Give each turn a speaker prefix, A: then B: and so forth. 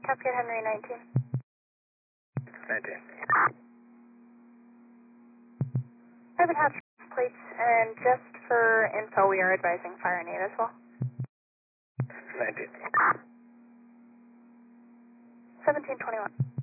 A: Copy at Henry 19.
B: 19.
A: Urban Hatch plates, and just for info, we are advising fire and aid as well.
B: 19.
A: 1721.